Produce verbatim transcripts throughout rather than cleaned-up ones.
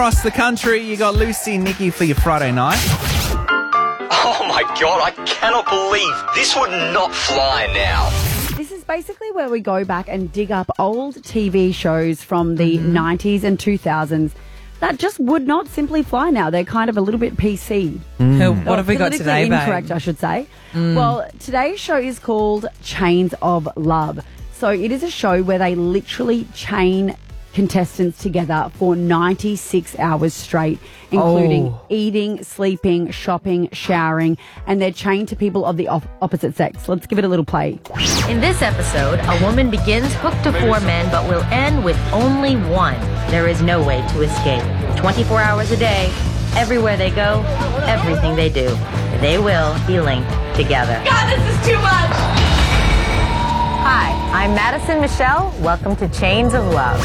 Across the country, you got Lucy, Nikki for your Friday night. Oh my God, I cannot believe this would not fly now. This is basically where we go back and dig up old T V shows from the mm-hmm. nineties and two thousands that just would not simply fly now. They're kind of a little bit P C. Mm. What have we got today, babe? Incorrect, I should say. Mm. Well, today's show is called Chains of Love. So it is a show where they literally chain contestants together for ninety-six hours straight, including oh. eating, sleeping, shopping, showering, and they're chained to people of the op- opposite sex. Let's give it a little play. In this episode, a woman begins hooked to four men but will end with only one. There is no way to escape. twenty-four hours a day, everywhere they go, everything they do, they will be linked together. God, this is too much! Hi, I'm Madison Michelle. Welcome to Chains of Love.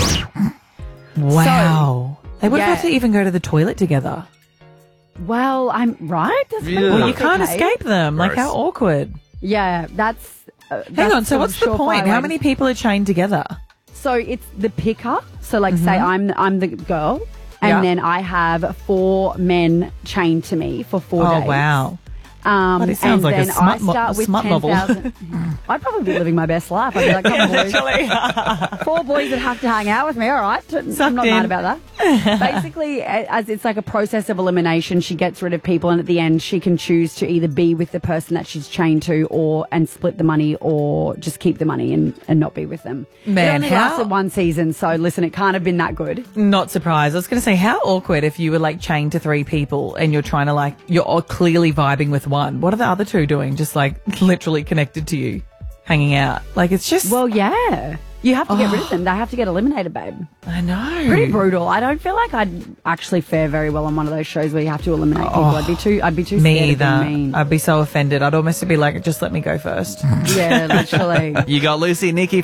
Wow. So, they wouldn't yeah. have to even go to the toilet together. Well, I'm right. That's Yeah. Well, you can't okay. escape them. Like, Gross. how awkward. Yeah, that's... Uh, Hang that's on, so sort what's of the surefire point? How way. many people are chained together? So it's the picker. So like Mm-hmm. say I'm I'm the girl and Yeah. then I have four men chained to me for four Oh, days. wow. Um, Well, it sounds and like a then smut I mo- start a with smut ten novel. thousand. I'd probably be living my best life. I'd be like, come on, boys. Four boys that have to hang out with me. All right, I'm Sucked not in. mad about that. Basically, as it's like a process of elimination, she gets rid of people, and at the end, she can choose to either be with the person that she's chained to, or and split the money, or just keep the money and, and not be with them. Man, it only how- lasted one season, so listen, it can't have been that good. Not surprised. I was going to say, how awkward if you were like chained to three people and you're trying to like, you're all clearly vibing with one. What are the other two doing? Just like literally connected to you, hanging out. Like it's just, Well, yeah. You have to get rid of them. They have to get eliminated, babe. I know. Pretty brutal. I don't feel like I'd actually fare very well on one of those shows where you have to eliminate people. I'd be too. I'd be too Me scared either. of being mean. I'd be so offended. I'd almost be like, just let me go first. Yeah, literally. You got Lucy, Nikki